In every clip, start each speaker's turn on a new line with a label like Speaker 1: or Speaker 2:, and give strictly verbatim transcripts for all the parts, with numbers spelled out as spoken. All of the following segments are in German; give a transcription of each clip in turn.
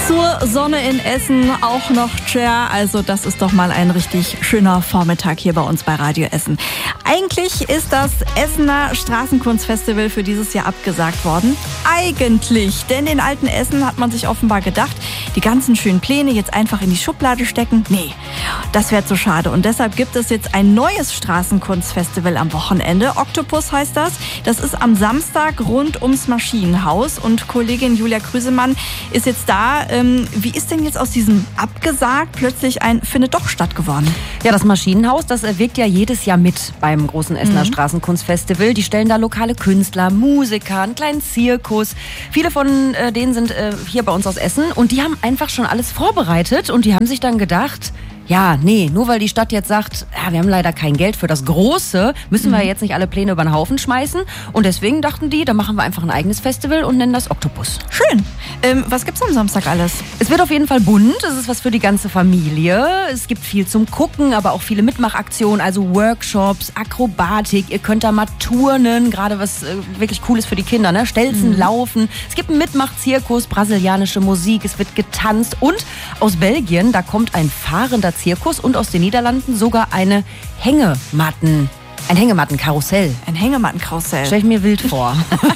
Speaker 1: Zur Sonne in Essen auch noch Cher. Also das ist doch mal ein richtig schöner Vormittag hier bei uns bei Radio Essen. Eigentlich ist das Essener Straßenkunstfestival für dieses Jahr abgesagt worden. Eigentlich, denn in Altenessen hat man sich offenbar gedacht, die ganzen schönen Pläne jetzt einfach in die Schublade stecken. Nee, das wäre zu schade. Und deshalb gibt es jetzt ein neues Straßenkunstfestival am Wochenende. Oktopus heißt das. Das ist am Samstag rund ums Maschinenhaus. Und Kollegin Julia Krüsemann ist jetzt da. Wie ist denn jetzt aus diesem abgesagt plötzlich ein Findet doch statt geworden?
Speaker 2: Ja, das Maschinenhaus, das wirkt ja jedes Jahr mit beim großen Essener mhm. Straßenkunstfestival. Die stellen da lokale Künstler, Musiker, einen kleinen Zirkus. Viele von äh, denen sind äh, hier bei uns aus Essen und die haben einfach schon alles vorbereitet und die haben sich dann gedacht, ja, nee, nur weil die Stadt jetzt sagt, ja, wir haben leider kein Geld für das Große, müssen wir jetzt nicht alle Pläne über den Haufen schmeißen. Und deswegen dachten die, da machen wir einfach ein eigenes Festival und nennen das Oktopus.
Speaker 1: Schön. Ähm, was gibt's am Samstag alles?
Speaker 2: Es wird auf jeden Fall bunt, es ist was für die ganze Familie. Es gibt viel zum Gucken, aber auch viele Mitmachaktionen, also Workshops, Akrobatik. Ihr könnt da mal turnen, gerade was äh, wirklich cool ist für die Kinder, ne? Stelzen, mhm. laufen. Es gibt einen Mitmachzirkus, brasilianische Musik, es wird getanzt. Und aus Belgien, da kommt ein fahrender Zirkus und aus den Niederlanden sogar eine Hängematten. Ein Hängemattenkarussell.
Speaker 1: Ein Hängemattenkarussell.
Speaker 2: Stell ich mir wild vor.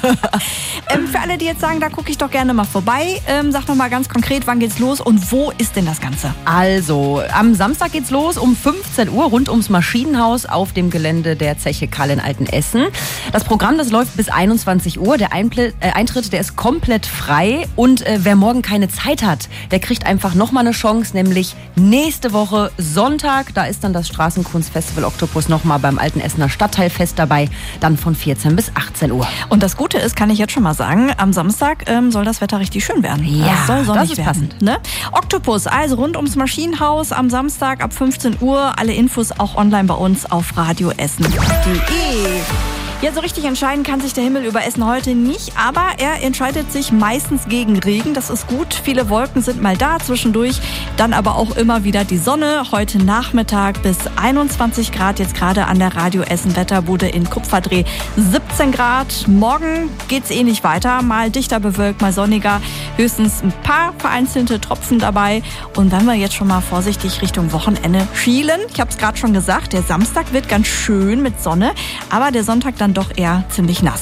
Speaker 1: ähm, für alle, die jetzt sagen, da gucke ich doch gerne mal vorbei, ähm, sag noch mal ganz konkret, wann geht's los und wo ist denn das Ganze?
Speaker 2: Also, am Samstag geht's los um fünfzehn Uhr rund ums Maschinenhaus auf dem Gelände der Zeche Kall in Altenessen. Das Programm, das läuft bis einundzwanzig Uhr. Der Einpl- äh, Eintritt, der ist komplett frei und äh, wer morgen keine Zeit hat, der kriegt einfach noch mal eine Chance, nämlich nächste Woche Sonntag. Da ist dann das Straßenkunstfestival Oktopus noch mal beim Altenessener Stadtteilfest dabei, dann von vierzehn bis achtzehn Uhr.
Speaker 1: Und das Gute ist, kann ich jetzt schon mal sagen, am Samstag ähm, soll das Wetter richtig schön werden.
Speaker 2: Ja,
Speaker 1: das soll sonnig
Speaker 2: das ist
Speaker 1: werden,
Speaker 2: passend.
Speaker 1: Ne? Oktopus, also rund ums Maschinenhaus am Samstag ab fünfzehn Uhr. Alle Infos auch online bei uns auf radio essen punkt de. Ja, so richtig entscheiden kann sich der Himmel über Essen heute nicht, aber er entscheidet sich meistens gegen Regen. Das ist gut. Viele Wolken sind mal da zwischendurch, dann aber auch immer wieder die Sonne. Heute Nachmittag bis einundzwanzig Grad, jetzt gerade an der Radio Essen Wetterbude in Kupferdreh siebzehn Grad. Morgen geht's ähnlich weiter, mal dichter bewölkt, mal sonniger, höchstens ein paar vereinzelte Tropfen dabei. Und wenn wir jetzt schon mal vorsichtig Richtung Wochenende schielen, ich habe es gerade schon gesagt, der Samstag wird ganz schön mit Sonne, aber der Sonntag dann doch eher ziemlich nass.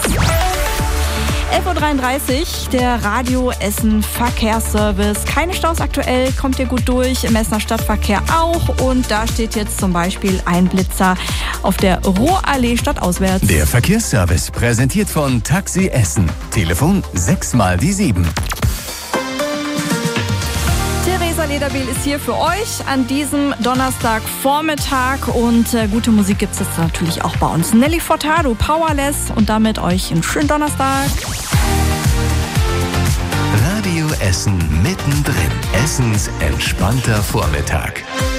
Speaker 1: elf Uhr dreiunddreißig, der Radio Essen Verkehrsservice. Keine Staus aktuell, kommt ihr gut durch, im Essener Stadtverkehr auch. Und da steht jetzt zum Beispiel ein Blitzer auf der Ruhrallee stadtauswärts.
Speaker 3: Der Verkehrsservice präsentiert von Taxi Essen. Telefon sechs mal die sieben.
Speaker 1: Theresa Lederbiel ist hier für euch an diesem Donnerstagvormittag und äh, gute Musik gibt es jetzt natürlich auch bei uns. Nelly Furtado, Powerless und damit euch einen schönen Donnerstag.
Speaker 3: Radio Essen mittendrin. Essens entspannter Vormittag.